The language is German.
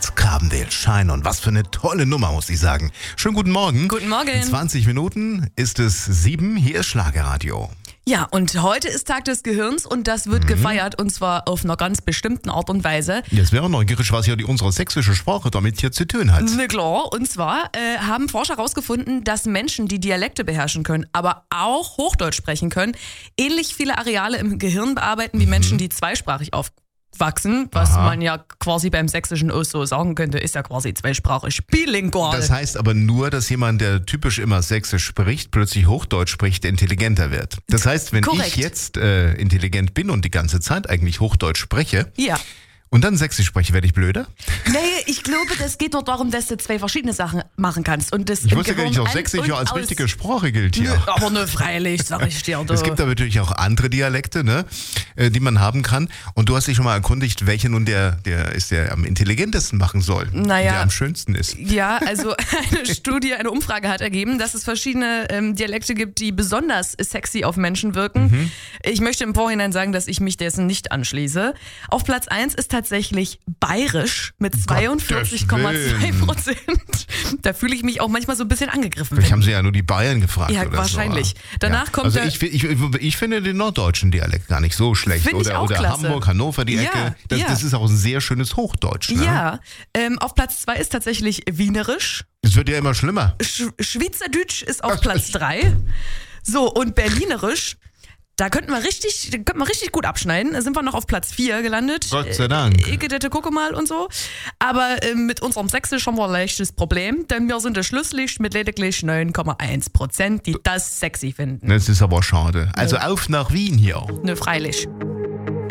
Alex Carbendale, Shine On. Was für eine tolle Nummer, muss ich sagen. Schönen guten Morgen. Guten Morgen. In 20 Minuten ist es 7. Hier ist Schlagerradio. Ja, und heute ist Tag des Gehirns und das wird gefeiert und zwar auf einer ganz bestimmten Art und Weise. Jetzt wäre neugierig, was hier unsere sächsische Sprache damit hier zu tun hat. Na klar, und zwar haben Forscher herausgefunden, dass Menschen, die Dialekte beherrschen können, aber auch Hochdeutsch sprechen können, ähnlich viele Areale im Gehirn bearbeiten wie Menschen, die zweisprachig aufwachsen, was man ja quasi beim Sächsischen auch so sagen könnte, ist ja quasi zweisprachig bilingual. Das heißt aber nur, dass jemand, der typisch immer Sächsisch spricht, plötzlich Hochdeutsch spricht, intelligenter wird. Das heißt, wenn Korrekt. ich jetzt intelligent bin und die ganze Zeit eigentlich Hochdeutsch spreche, Ja. und dann Sächsisch spreche, werde ich blöder? Nee, ich glaube, das geht nur darum, dass du zwei verschiedene Sachen machen kannst. Und das Ich im wusste gar nicht, Gehirn dass an Sächsisch und ja als aus- richtige Sprache gilt hier. Nö, aber nur freilich, sag ich dir. Es gibt aber natürlich auch andere Dialekte, ne, die man haben kann. Und du hast dich schon mal erkundigt, welche nun der am intelligentesten machen soll. Naja. Der am schönsten ist. Ja, also eine Umfrage hat ergeben, dass es verschiedene Dialekte gibt, die besonders sexy auf Menschen wirken. Ich möchte im Vorhinein sagen, dass ich mich dessen nicht anschließe. Auf Platz 1 ist tatsächlich Bayerisch mit 42,2%. Da fühle ich mich auch manchmal so ein bisschen angegriffen. Vielleicht haben sie ja nur die Bayern gefragt. Ja, oder wahrscheinlich. So. Danach ja. kommt also der- ich finde den norddeutschen Dialekt gar nicht so schlecht. Finde ich Oder, auch oder klasse. Hamburg, Hannover, die Ja, Ecke. Das, ja. das ist auch ein sehr schönes Hochdeutsch. Ne? Ja, auf Platz 2 ist tatsächlich Wienerisch. Es wird ja immer schlimmer. Schweizerdeutsch ist auf Platz 3. So, und Berlinerisch, da könnten wir richtig gut abschneiden. Da sind wir noch auf Platz 4 gelandet. Gott sei Dank. Ekedette, gucke mal und so. Aber mit unserem Sächsisch haben wir ein leichtes Problem, denn wir sind das Schlusslicht mit lediglich 9,1%, die das sexy finden. Das ist aber schade. Also auf nach Wien hier. Ne, freilich.